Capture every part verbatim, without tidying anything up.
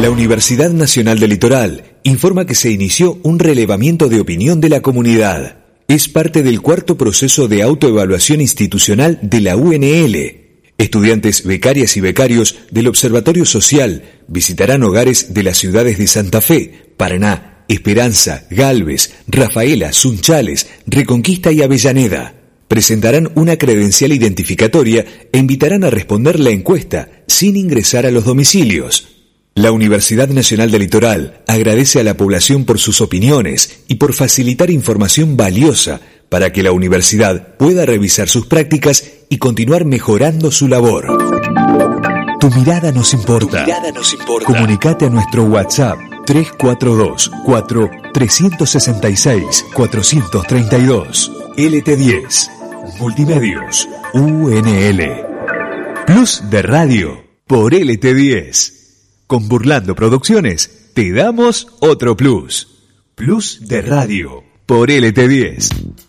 La Universidad Nacional del Litoral informa que se inició un relevamiento de opinión de la comunidad. Es parte del cuarto proceso de autoevaluación institucional de la U N L. Estudiantes, becarias y becarios del Observatorio Social visitarán hogares de las ciudades de Santa Fe, Paraná, Esperanza, Galvez, Rafaela, Sunchales, Reconquista y Avellaneda. Presentarán una credencial identificatoria e invitarán a responder la encuesta sin ingresar a los domicilios. La Universidad Nacional del Litoral agradece a la población por sus opiniones y por facilitar información valiosa para que la universidad pueda revisar sus prácticas y continuar mejorando su labor. Tu mirada nos importa. Tu mirada nos importa. Comunicate a nuestro WhatsApp tres cuatro dos, cuatro tres seis seis, cuatro tres dos. L T diez. Multimedios. U N L. Plus de radio por L T diez. Con Burlando Producciones te damos otro plus. Plus de radio por L T diez.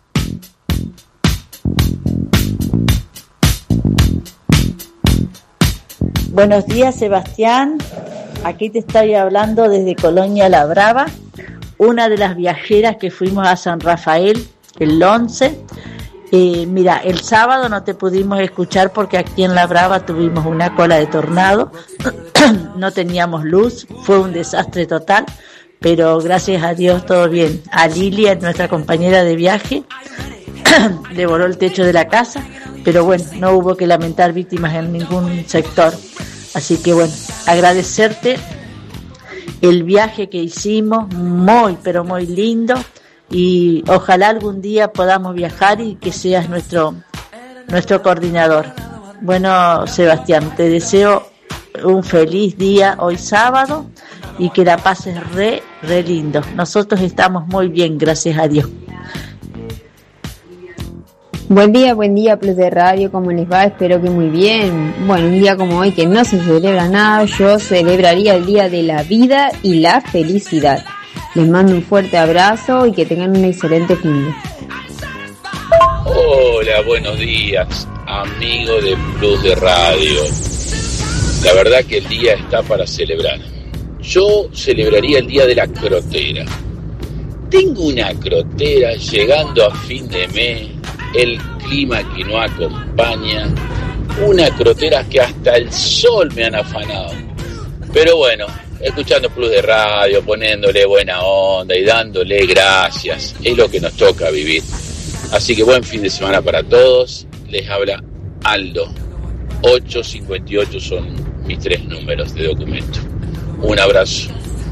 Buenos días, Sebastián. Aquí te estoy hablando desde Colonia La Brava, una de las viajeras que fuimos a San Rafael el once. Eh, mira, el sábado no te pudimos escuchar porque aquí en La Brava tuvimos una cola de tornado, no teníamos luz, fue un desastre total, pero gracias a Dios todo bien. A Lilia, nuestra compañera de viaje, le voló el techo de la casa, pero bueno, no hubo que lamentar víctimas en ningún sector. Así que bueno, agradecerte el viaje que hicimos, muy pero muy lindo. Y ojalá algún día podamos viajar y que seas nuestro nuestro coordinador. Bueno, Sebastián, te deseo un feliz día hoy sábado y que la pases re, re lindo. Nosotros estamos muy bien, gracias a Dios. Buen día, buen día, Plus de Radio, ¿cómo les va? Espero que muy bien. Bueno, un día como hoy que no se celebra nada, yo celebraría el Día de la Vida y la Felicidad. Les mando un fuerte abrazo y que tengan un excelente fin de. Hola, buenos días, amigo de Plus de Radio. La verdad que el día está para celebrar. Yo celebraría el Día de la Crotera. Tengo una crotera llegando a fin de mes, el clima que no acompaña, una crotera que hasta el sol me han afanado. Pero bueno, escuchando Plus de Radio, poniéndole buena onda y dándole gracias, es lo que nos toca vivir. Así que buen fin de semana para todos. Les habla Aldo. ocho cincuenta y ocho son mis tres números de documento. Un abrazo.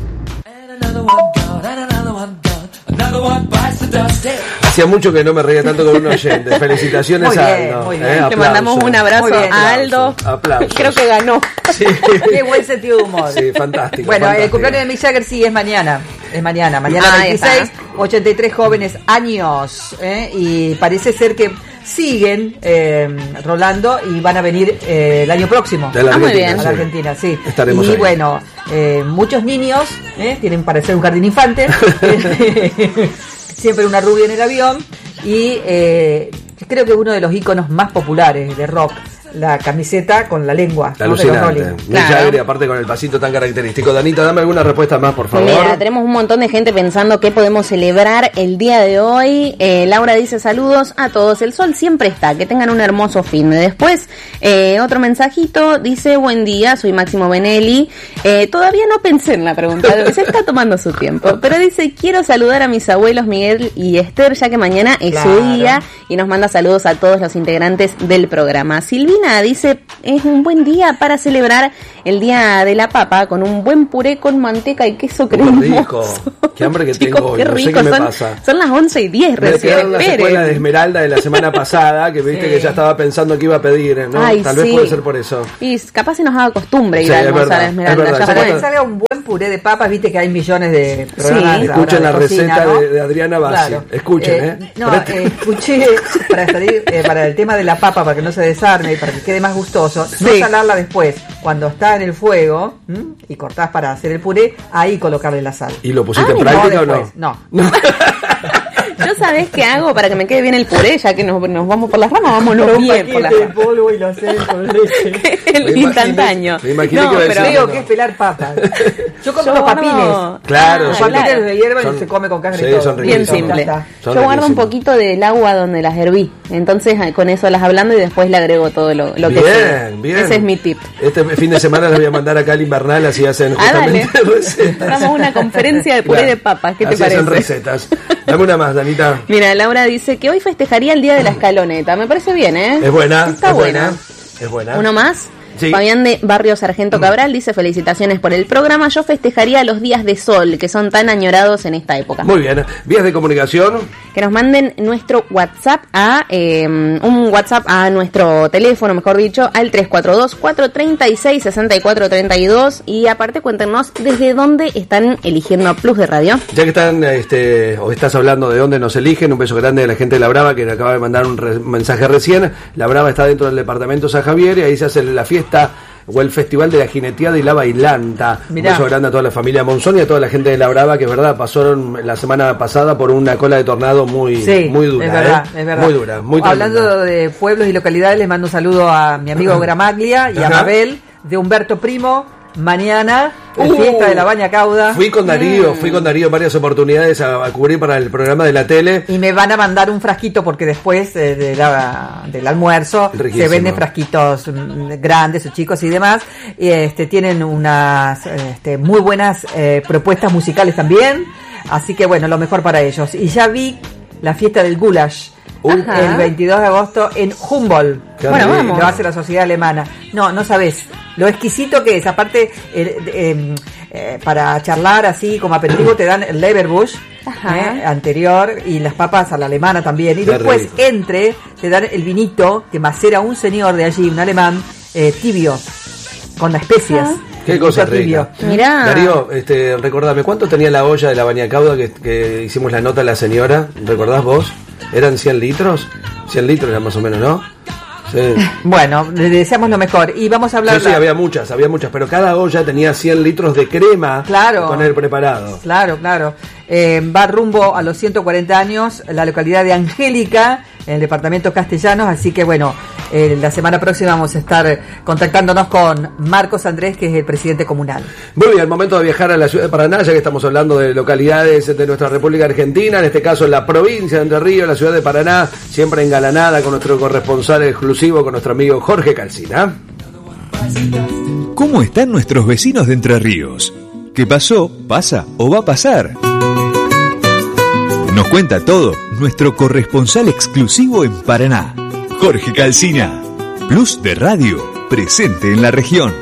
Hacía mucho que no me reía tanto con un oyente. Felicitaciones muy bien, a Aldo. Muy bien. Eh, Le mandamos un abrazo bien, a Aldo. Aplausos. Creo que ganó. Sí. Qué buen sentido de humor. Sí, fantástico. Bueno, fantástico. el cumpleaños de Mick Jagger sí es mañana. Es mañana. Mañana ah, veintiséis, ochenta y tres jóvenes años. ¿eh? Y parece ser que siguen eh, rolando y van a venir eh, el año próximo de la ah, muy bien. Sí. a la Argentina, sí. Estaremos y ahí. bueno, eh, muchos niños eh, tienen para ser un jardín infante. Siempre una rubia en el avión y eh, creo que uno de los íconos más populares de rock, la camiseta con la lengua. Alucinante. ¿no? Claro. Jagger, aparte con el pasito tan característico. Danita, dame alguna respuesta más, por favor. Mira, tenemos un montón de gente pensando que podemos celebrar el día de hoy. Eh, Laura dice saludos a todos. El sol siempre está. Que tengan un hermoso fin. Después, eh, otro mensajito dice buen día, soy Máximo Benelli. Eh, todavía no pensé en la pregunta, se está tomando su tiempo. Pero dice, quiero saludar a mis abuelos Miguel y Esther, ya que mañana es claro. su día. Y nos manda saludos a todos los integrantes del programa. Silvina dice, es un buen día para celebrar el Día de la Papa con un buen puré con manteca y queso cremoso. Qué rico, qué hambre que Chicos, tengo hoy, qué no rico. sé qué me son, pasa. Son las once y diez recién, esperen. La secuela de Esmeralda de la semana pasada, que viste sí. que ya estaba pensando que iba a pedir, ¿no? Ay, Tal sí. vez puede ser por eso. Y capaz se nos haga costumbre ir sí, a almorzar verdad, a Esmeralda. Es ya para que salga un buen puré de papas, viste que hay millones de programas. Sí. Escuchen de la cocina, receta ¿no? de, de Adriana Bassi. Claro. Escuchen, ¿eh? eh no, eh, escuché para, salir, eh, para el tema de la papa, para que no se desarme y para que quede más gustoso. Sí. No salarla después, cuando está en el fuego ¿m? y cortás para hacer el puré, ahí colocarle la sal. ¿Y lo pusiste ah, en práctica no o no? No. no. Yo sabés qué hago para que me quede bien el puré, ya que nos, nos vamos por las ramas, vámonos bien por las ramas. polvo y lo hacen con leche. El instantáneo. Me imaginé no, que iba a Pero decir, digo no. que es pelar papas. Yo como Yo los guardo- papines. Claro, Ah, son- Los papines de hierba son- y se come con carne sí, y todo. son Bien riquísimos. simple. Ya está. Son Yo guardo un riquísimos. poquito del agua donde las herví. Entonces con eso las ablando y después le agrego todo lo, lo que Bien, sea. bien. Ese es mi tip. Este fin de semana les voy a mandar acá al invernal, así hacen Ah, dale. justamente recetas. Hagamos una conferencia de puré Claro. de papas. ¿Qué te Así hacen parece? recetas. Dame una más, Danita. Mira, Laura dice que hoy festejaría el día de la escaloneta. Me parece bien, ¿eh? Es buena, Está es buena. buena. Es buena. Uno más. Sí. Fabián de Barrio Sargento Cabral dice felicitaciones por el programa. Yo festejaría los días de sol que son tan añorados en esta época. Muy bien. Vías de comunicación. Que nos manden nuestro WhatsApp a eh, un WhatsApp a nuestro teléfono, mejor dicho, al tres cuatro dos, cuatro tres seis, seis cuatro tres dos y aparte cuéntenos desde dónde están eligiendo a Plus de Radio. Ya que están, este, o estás hablando de dónde nos eligen, un beso grande a la gente de La Brava que le acaba de mandar un re- mensaje recién. La Brava está dentro del departamento San Javier y ahí se hace la fiesta o el festival de la jineteada y la bailanta. Mirá. Un beso grande a toda la familia Monzón y a toda la gente de La Brava que es verdad pasaron la semana pasada por una cola de tornado muy, Sí, muy dura. es verdad, ¿eh? es verdad. Muy dura, muy Hablando tremenda. de pueblos y localidades, les mando un saludo a mi amigo Gramaglia y a Ajá. Mabel de Humberto Primo. Mañana, es Uh, fiesta de la Baña Cauda. Fui con Darío, fui con Darío en varias oportunidades a, a cubrir para el programa de la tele. Y me van a mandar un frasquito porque después eh, de la- del almuerzo Riquísimo. se venden frasquitos mm, grandes o chicos y demás. Y este tienen unas este, muy buenas eh, propuestas musicales también. Así que bueno, lo mejor para ellos. Y ya vi la fiesta del Gulasch. Ajá. El veintidós de agosto en Humboldt. Qué Bueno, rico. vamos. Lo hace la sociedad alemana. No, no sabes lo exquisito que es. Aparte, eh, eh, eh, para charlar así como aperitivo te dan el Leberbusch Ajá. eh, anterior y las papas a la alemana también. Y Qué después, rico. entre, te dan el vinito que macera un señor de allí, un alemán, eh, tibio, con especias. Ah. Qué cosa Vinito tibio. rica. Mirá. Darío, este, recordame, ¿cuánto tenía la olla de la Bañacauda que, que hicimos la nota a la señora? ¿Recordás vos? ¿Eran cien litros? cien litros era más o menos, ¿no? Sí. Bueno, le deseamos lo mejor. Y vamos a hablar... Sí, sí, había muchas, había muchas, pero cada olla tenía cien litros de crema Claro. con el preparado. Claro, claro. Eh, va rumbo a los ciento cuarenta años la localidad de Angélica, en el departamento Castellanos, así que bueno, eh, la semana próxima vamos a estar contactándonos con Marcos Andrés, que es el presidente comunal. Muy bien, momento de viajar a la ciudad de Paraná, ya que estamos hablando de localidades de nuestra República Argentina, en este caso en la provincia de Entre Ríos, la ciudad de Paraná, siempre engalanada con nuestro corresponsal exclusivo, con nuestro amigo Jorge Calcina. ¿Cómo están nuestros vecinos de Entre Ríos? ¿Qué pasó, pasa o va a pasar? Nos cuenta todo nuestro corresponsal exclusivo en Paraná, Jorge Calcina. Plus de Radio, presente en la región.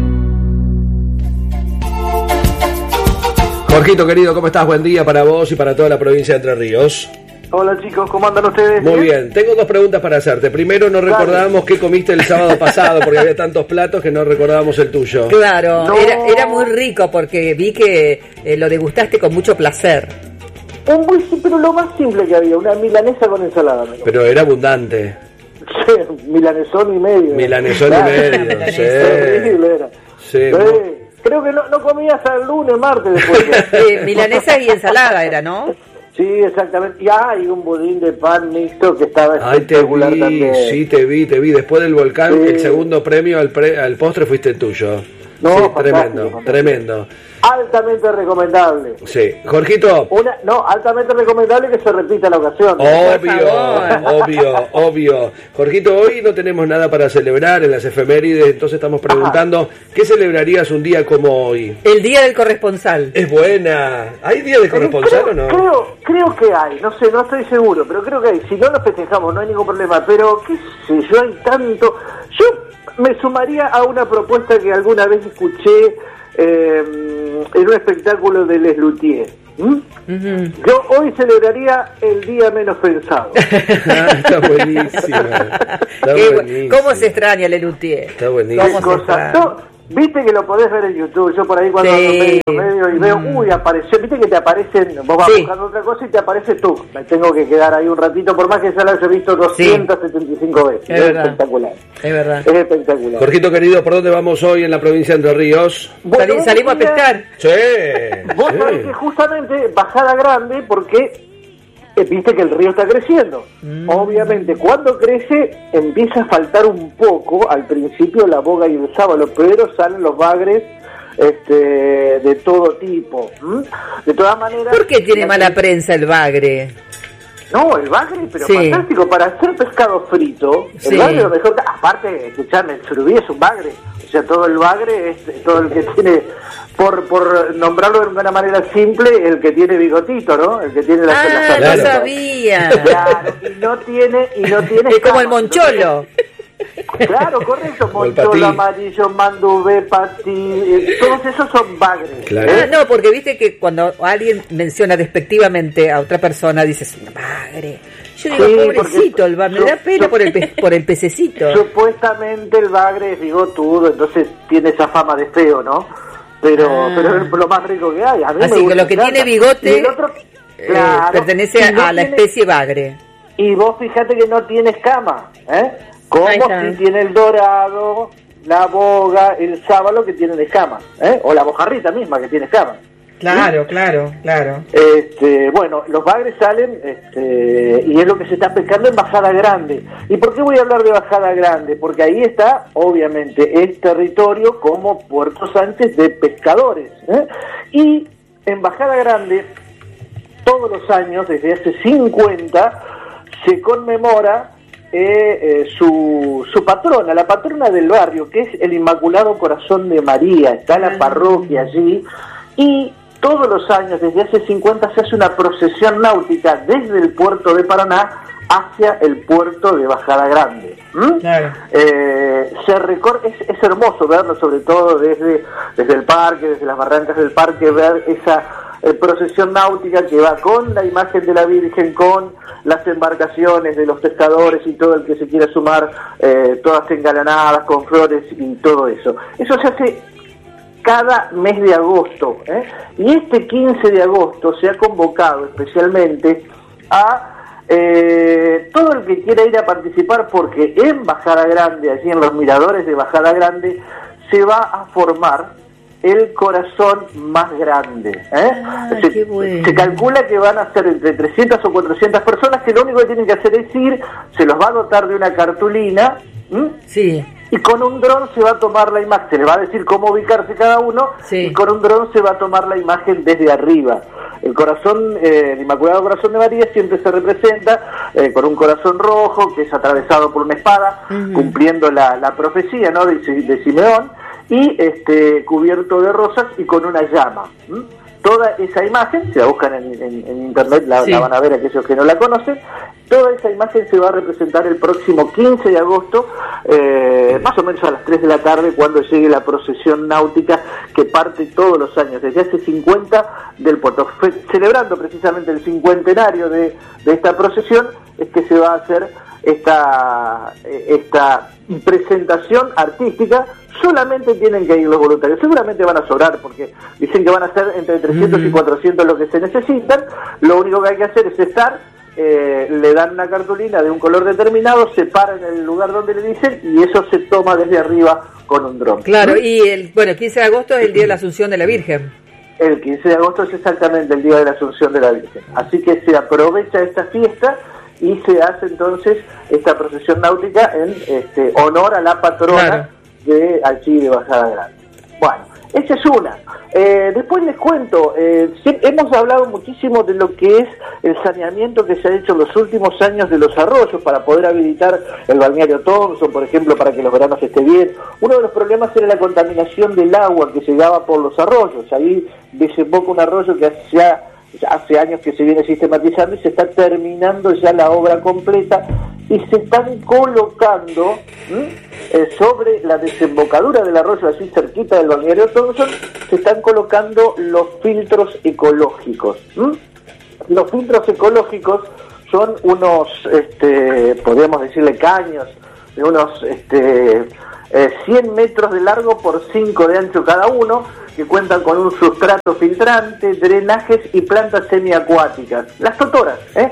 Jorgito querido, ¿cómo estás? Buen día para vos y para toda la provincia de Entre Ríos. Hola chicos, ¿cómo andan ustedes? Muy bien, tengo dos preguntas para hacerte. Primero, no recordábamos qué comiste el sábado pasado, porque había tantos platos que no recordábamos el tuyo. Claro, No. era, era muy rico porque vi que eh, lo degustaste con mucho placer. Un muy sim- pero lo más simple que había, una milanesa con ensalada. me Pero era abundante. comí. Milanesón y medio. Milanesón y Claro. medio, sí. Terrible era. Sí, Sí. muy- Creo que no, no comí hasta el lunes, martes después. Eh, milanesa y ensalada era, ¿no? Sí, exactamente. Y hay un budín de pan mixto que estaba Ay, te espectacular vi, también. sí, te vi, te vi. Después del volcán, Sí. el segundo premio al, pre- al postre fuiste el tuyo. No, sí, fantástico, tremendo, fantástico. tremendo. Altamente recomendable. Sí, Jorgito, Una, no, altamente recomendable que se repita la ocasión. obvio, favor. obvio, obvio. Jorgito, hoy no tenemos nada para celebrar en las efemérides, entonces estamos preguntando, ¿qué celebrarías un día como hoy? El día del corresponsal. Es buena. ¿Hay día de corresponsal creo, o no? Creo, creo que hay, no sé, no estoy seguro, pero creo que hay. Si no lo festejamos, no hay ningún problema. Pero, qué sé yo, hay tanto. Yo me sumaría a una propuesta que alguna vez escuché eh, en un espectáculo de Les Luthiers. ¿Mm? Ujú. Yo hoy celebraría el día menos pensado. Ah, está buenísima. Está Qué bu- buenísima. ¿Cómo se extraña el Elutier? Está buenísimo. ¿Cómo Qué se cosa. extraña? No, viste que lo podés ver en YouTube. Yo por ahí cuando Sí. ando medio, medio y veo, uy, apareció. Viste que te aparecen, vos vas Sí. buscando otra cosa y te aparece tú. Me tengo que quedar ahí un ratito, por más que ya lo haya visto doscientas setenta y cinco veces. Es Es, verdad. espectacular. Es verdad. Es espectacular. Jorgito querido, ¿por dónde vamos hoy en la provincia de Entre Ríos? Bueno, Sali- salimos a mira, pescar. Sí. Vos sí. sabés que justamente Bajada Grande, porque viste que el río está creciendo. Mm. Obviamente, cuando crece, empieza a faltar un poco, al principio la boga y el sábalo, pero salen los bagres este, de todo tipo. ¿Mm? De todas maneras... ¿Por qué tiene mala prensa el bagre? No, el bagre, pero sí. fantástico, para hacer pescado frito, sí. el bagre es lo mejor, aparte, escuchame, el surubí es un bagre, o sea, todo el bagre es todo el que tiene, por por nombrarlo de una manera simple, el que tiene bigotito, ¿no? El que tiene la... Ah, la no sabía. Claro, y no tiene, y no tiene... Es como el moncholo. Claro, correcto, moncholo, amarillo, mandubé, patí, eh, todos esos son bagres. Claro. ¿eh? Ah, no, porque viste que cuando alguien menciona despectivamente a otra persona, dices, bagre. Yo digo, sí, pobrecito, el bagre, me da pena por el, pe por el pececito. Supuestamente el bagre es bigotudo, entonces tiene esa fama de feo, ¿no? Pero, ah. pero es lo más rico que hay. A mí Así me que lo que encanta. Tiene bigote el otro, eh, claro, pertenece a, a la tiene, especie bagre. Y vos fíjate que no tiene escama, ¿eh? Como si tiene el dorado, la boga, el sábalo que tienen escamas, ¿eh? O la mojarrita misma que tiene escamas. Claro, ¿sí? claro, claro. Este, bueno, los bagres salen este, y es lo que se está pescando en Bajada Grande. ¿Y por qué voy a hablar de Bajada Grande? Porque ahí está, obviamente, el territorio como Puerto Sánchez de pescadores, ¿eh? Y en Bajada Grande, todos los años, desde hace cincuenta, se conmemora Eh, eh, su, su patrona, la patrona del barrio, que es el Inmaculado Corazón de María. Está la parroquia allí, y todos los años, desde hace cincuenta, se hace una procesión náutica desde el puerto de Paraná hacia el puerto de Bajada Grande. ¿Mm? Claro. Eh, se recorre, es, es hermoso verlo, sobre todo desde, desde el parque, desde las barrancas del parque, ver esa eh, procesión náutica que va con la imagen de la Virgen, con las embarcaciones de los pescadores y todo el que se quiera sumar, eh, todas engalanadas con flores y todo eso. Eso se hace cada mes de agosto, ¿eh? Y este quince de agosto se ha convocado especialmente a eh, todo el que quiera ir a participar, porque en Bajada Grande, allí en los miradores de Bajada Grande, se va a formar el corazón más grande, ¿eh? Ah, se, qué bueno. se calcula que van a ser entre trescientas o cuatrocientas personas, que lo único que tienen que hacer es ir, se los va a dotar de una cartulina, ¿m? Sí. Y con un dron se va a tomar la imagen, se les va a decir cómo ubicarse cada uno, sí. Y con un dron se va a tomar la imagen desde arriba. El corazón, eh, el Inmaculado Corazón de María siempre se representa eh, con un corazón rojo que es atravesado por una espada, uh-huh. cumpliendo la, la profecía, ¿no?, de, de Simeón, y este cubierto de rosas y con una llama. ¿Mm? Toda esa imagen, si la buscan en, en, en internet la, sí. la van a ver aquellos que no la conocen. Toda esa imagen se va a representar el próximo quince de agosto, eh, más o menos a las tres de la tarde, cuando llegue la procesión náutica que parte todos los años, desde hace cincuenta, del puerto. Fe, celebrando precisamente el cincuentenario de, de esta procesión, es que se va a hacer esta, esta presentación artística. Solamente tienen que ir los voluntarios, seguramente van a sobrar, porque dicen que van a ser entre trescientos y cuatrocientos lo que se necesitan. Lo único que hay que hacer es estar, eh, le dan una cartulina de un color determinado, se para en el lugar donde le dicen, y eso se toma desde arriba con un dron. Claro, y el bueno, el quince de agosto es el día de la Asunción de la Virgen. El quince de agosto es exactamente el día de la Asunción de la Virgen, así que se aprovecha esta fiesta y se hace entonces esta procesión náutica en este honor a la patrona, claro, de allí de Bajada Grande. Bueno, esa es una. Eh, después les cuento, eh, hemos hablado muchísimo de lo que es el saneamiento que se ha hecho en los últimos años de los arroyos para poder habilitar el balneario Thompson, por ejemplo, para que los veranos esté bien. Uno de los problemas era la contaminación del agua que llegaba por los arroyos. Ahí desemboca un arroyo que hace, hace años que se viene sistematizando y se está terminando ya la obra completa, y se están colocando eh, sobre la desembocadura del arroyo, así cerquita del balneario Thompson, se están colocando los filtros ecológicos. ¿Mm? Los filtros ecológicos son unos, este, podríamos decirle caños, de unos este, eh, cien metros de largo por cinco de ancho cada uno, que cuentan con un sustrato filtrante, drenajes y plantas semiacuáticas. Las totoras, ¿eh?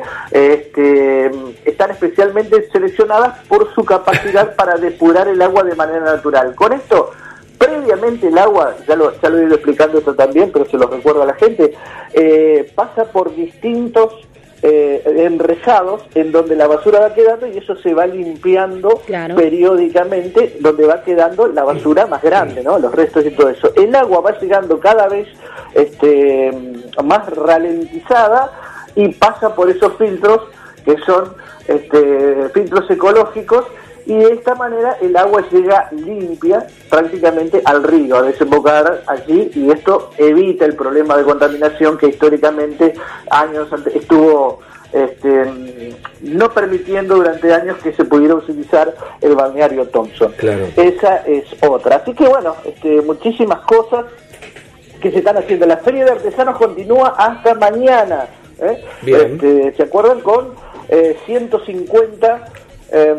Este, están especialmente seleccionadas por su capacidad para depurar el agua de manera natural. Con esto, previamente el agua, ya lo, ya lo he ido explicando esto también, pero se lo recuerdo a la gente, eh, pasa por distintos eh, enrejados en donde la basura va quedando y eso se va limpiando claro. periódicamente, donde va quedando la basura más grande, ¿no? Los restos y todo eso. El agua va llegando cada vez este, más ralentizada y pasa por esos filtros que son este, filtros ecológicos, y de esta manera el agua llega limpia prácticamente al río, a desembocar allí, y esto evita el problema de contaminación que históricamente años antes estuvo este, no permitiendo durante años que se pudiera utilizar el balneario Thompson. Claro. Esa es otra. Así que bueno, este, muchísimas cosas que se están haciendo. La Feria de Artesanos continúa hasta mañana. ¿eh? Bien. Este, ¿se acuerdan? Con eh, ciento cincuenta Eh,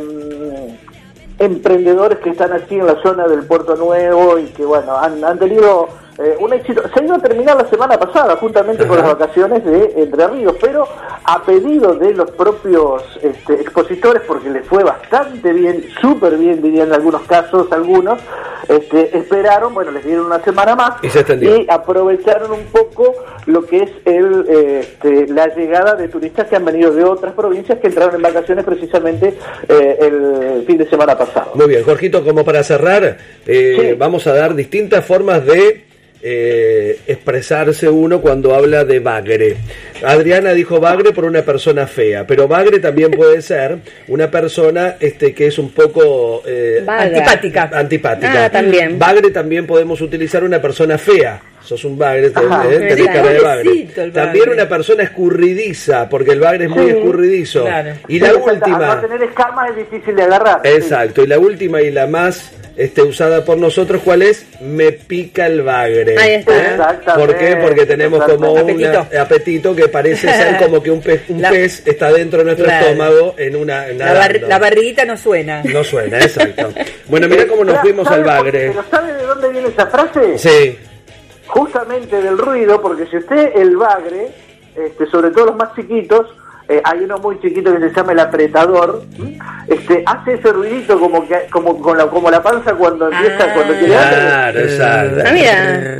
emprendedores que están aquí en la zona del Puerto Nuevo y que bueno han, han tenido eh, un éxito. Se iba a terminar la semana pasada justamente Ajá. con las vacaciones de Entre Ríos, pero a pedido de los propios este, expositores, porque les fue bastante bien, súper bien dirían en algunos casos algunos, este, esperaron, bueno, les dieron una semana más y, se y aprovecharon un poco lo que es el este, la llegada de turistas que han venido de otras provincias que entraron en vacaciones precisamente eh, el fin de semana pasado. Muy bien, Jorgito, como para cerrar, eh, sí. vamos a dar distintas formas de eh, expresarse uno cuando habla de bagre. Adriana dijo bagre por una persona fea, pero bagre también puede ser una persona este que es un poco eh, antipática. Antipática. Ah, también. Bagre también podemos utilizar una persona fea. Sos un bagre, Ajá, eh, tenés cara de bagre. bagre. También una persona escurridiza, porque el bagre es muy sí, escurridizo. Claro. Y la sí, última. Al no tener escamas es difícil de agarrar. Exacto, sí. Y la última y la más este, usada por nosotros, ¿cuál es? Me pica el bagre. Ahí está. ¿Eh? ¿Por qué? Porque tenemos como un apetito. apetito que parece ser como que un pez, un la, pez está dentro de nuestro claro. estómago en una... La, bar, la barriguita no suena. No suena, exacto. Bueno, mira cómo nos fuimos al bagre. ¿Pero sabe de dónde viene esa frase? Sí. Justamente del ruido, porque si usted el bagre, este, sobre todo los más chiquitos, eh, hay uno muy chiquito que se llama el apretador, este, hace ese ruidito como que como con la como la panza cuando empieza ah, cuando quiere claro, exacto. Ah, mira.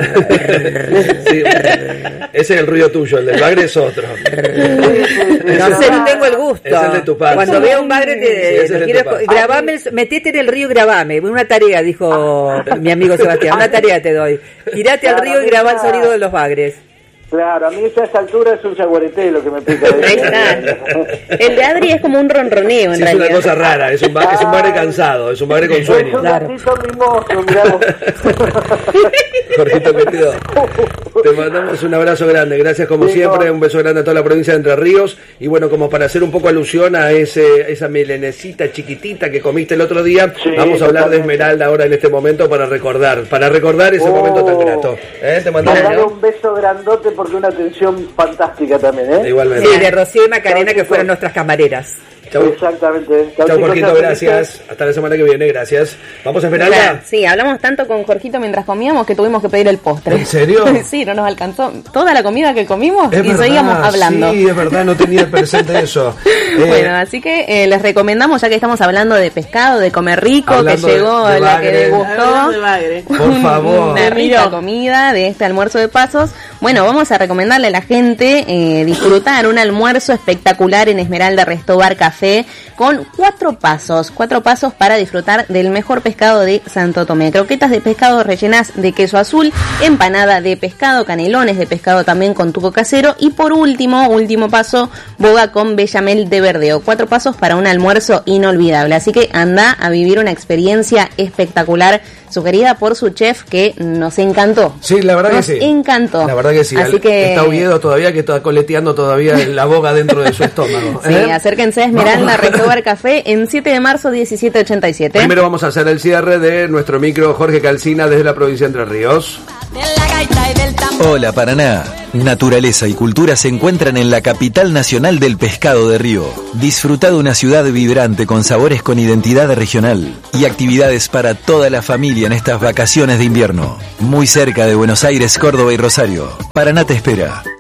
Sí, ese es el ruido tuyo, el del bagre es otro. Sí, sí, sí, no sé, no tengo el gusto. Es el de tu panza. Cuando veo un bagre, te, sí, te quiero, grabame, metete en el río y grabame. Una tarea, dijo mi amigo Sebastián. Una tarea te doy. Tirate al río y graba el sonido de los bagres. Claro, a mí a esa altura es un jaguareté lo que me pica. Ahí está. El de Adri es como un ronroneo, en sí, realidad. es una cosa rara, es un bagre, es un bagre cansado, es un bagre con sueño. Es un claro. gatito mimoso, digamos. Jorgito querido, te mandamos un abrazo grande, gracias como sí, siempre, no. Un beso grande a toda la provincia de Entre Ríos, y bueno, como para hacer un poco alusión a ese esa melenecita chiquitita que comiste el otro día, sí, vamos a hablar totalmente. De Esmeralda ahora en este momento para recordar, para recordar ese oh. momento tan grato. ¿Eh? Te mandamos un beso grandote porque una atención fantástica también, ¿eh? Igualmente. Sí, de Rocío y Macarena, que fueron nuestras camareras. Chau. Exactamente. Chao, Jorgito, gracias. Hasta la semana que viene, gracias. ¿Vamos a Esmeralda? Claro, sí, hablamos tanto con Jorgito mientras comíamos que tuvimos que pedir el postre. ¿En serio? Sí, no nos alcanzó toda la comida que comimos es y verdad, seguíamos hablando. Sí, es verdad, no tenía presente eso. Eh, bueno, así que eh, les recomendamos, ya que estamos hablando de pescado, de comer rico, que llegó de, de la que degustó. De Por favor. Una rica comida de este almuerzo de pasos. Bueno, vamos a recomendarle a la gente eh, disfrutar un almuerzo espectacular en Esmeralda Resto Bar Café con cuatro pasos, cuatro pasos para disfrutar del mejor pescado de Santo Tomé. Croquetas de pescado rellenas de queso azul, empanada de pescado, canelones de pescado también con tuco casero y por último, último paso, boga con bechamel de verdeo. Cuatro pasos para un almuerzo inolvidable. Así que anda a vivir una experiencia espectacular sugerida por su chef que nos encantó. Sí, la verdad nos que sí. encantó. La verdad que sí. Así que... Está Oviedo todavía, que está coleteando todavía la boga dentro de su estómago. Sí, ¿eh? acérquense a Esmeralda Resto Bar Café en siete de marzo diecisiete ochenta y siete. Primero vamos a hacer el cierre de nuestro micro Jorge Calcina desde la provincia de Entre Ríos. Hola Paraná. Naturaleza y cultura se encuentran en la capital nacional del pescado de río. Disfruta de una ciudad vibrante con sabores con identidad regional y actividades para toda la familia en estas vacaciones de invierno. Muy cerca de Buenos Aires, Córdoba y Rosario. Paraná te espera.